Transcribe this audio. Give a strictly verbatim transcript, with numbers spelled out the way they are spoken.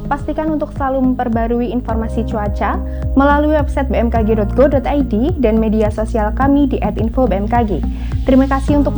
pastikan untuk selalu memperbarui informasi cuaca melalui website b m k g dot go dot i d dan media sosial kami di et info b m k g. Terima kasih untuk